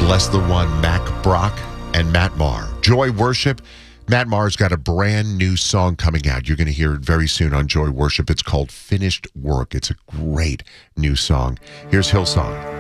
Less the One, Mac Brock and Matt Maher. Joy Worship. Matt Maher's got a brand new song coming out. You're going to hear it very soon on Joy Worship. It's called Finished Work. It's a great new song. Here's Hillsong.